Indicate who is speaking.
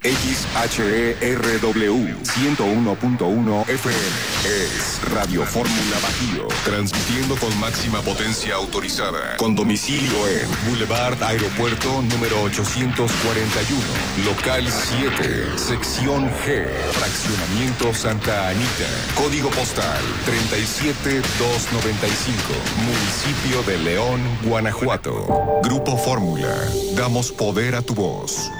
Speaker 1: XHERW 101.1 FM es Radio Fórmula Bajío, transmitiendo con máxima potencia autorizada, con domicilio en Boulevard Aeropuerto número 841, local 7, sección G, fraccionamiento Santa Anita, código postal 37295, municipio de León, Guanajuato. Grupo Fórmula, damos poder a tu voz.